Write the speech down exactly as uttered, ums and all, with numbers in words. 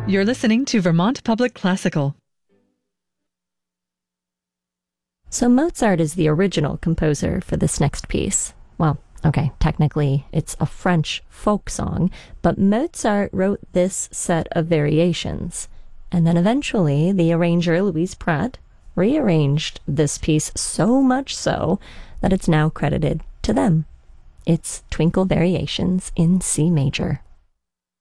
You're listening to Vermont Public Classical. So Mozart is the original composer for this next piece. Well, okay, technically it's a French folk song, but Mozart wrote this set of variations. And then eventually the arranger Louise Pratt rearranged this piece so much so that it's now credited to them. It's Twinkle Variations in C major.